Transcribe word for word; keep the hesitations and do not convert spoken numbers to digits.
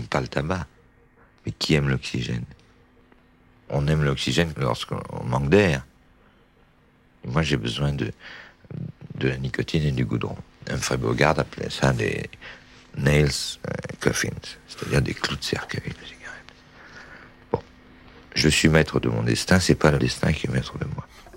pas le tabac. Mais qui aime l'oxygène? On aime l'oxygène lorsqu'on manque d'air. Et moi, j'ai besoin de, de la nicotine et du goudron. Humphrey Bogart appelait ça des nails euh, coffins, c'est-à-dire des clous de cercueil de cigarette. Bon, je suis maître de mon destin, c'est pas le destin qui est maître de moi.